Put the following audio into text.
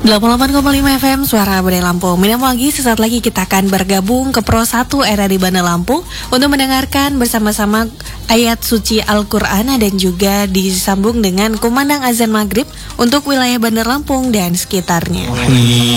88,5 FM Suara Bandar Lampung. Minum lagi, sesaat lagi kita akan bergabung ke Pro 1 era di Bandar Lampung untuk mendengarkan bersama-sama ayat suci Al-Quran dan juga disambung dengan kumandang azan maghrib untuk wilayah Bandar Lampung dan sekitarnya.